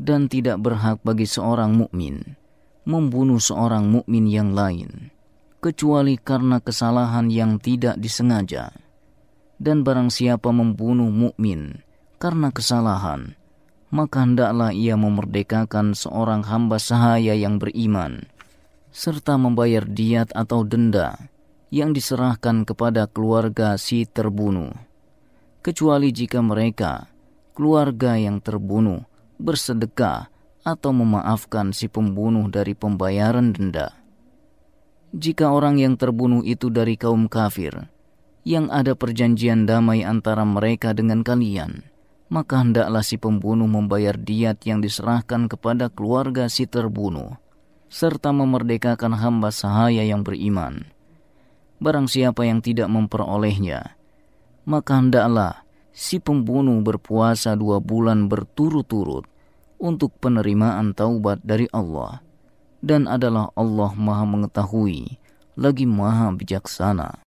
dan tidak berhak bagi seorang mukmin membunuh seorang mukmin yang lain, kecuali karena kesalahan yang tidak disengaja. Dan barang siapa membunuh mukmin karena kesalahan, maka hendaklah ia memerdekakan seorang hamba sahaya yang beriman, serta membayar diat atau denda yang diserahkan kepada keluarga si terbunuh, kecuali jika mereka, keluarga yang terbunuh, bersedekah atau memaafkan si pembunuh dari pembayaran denda. Jika orang yang terbunuh itu dari kaum kafir, yang ada perjanjian damai antara mereka dengan kalian, maka hendaklah si pembunuh membayar diat yang diserahkan kepada keluarga si terbunuh, serta memerdekakan hamba sahaya yang beriman. Barang siapa yang tidak memperolehnya, maka hendaklah si pembunuh berpuasa 2 bulan berturut-turut untuk penerimaan taubat dari Allah, dan adalah Allah Maha Mengetahui lagi Maha Bijaksana.